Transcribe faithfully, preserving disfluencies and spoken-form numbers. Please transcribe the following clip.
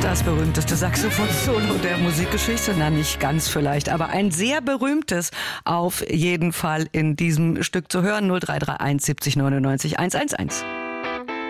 Das berühmteste Saxophon-Solo der Musikgeschichte? Na, nicht ganz vielleicht, aber ein sehr berühmtes auf jeden Fall in diesem Stück zu hören. null drei drei eins siebzig neunundneunzig hunderteins.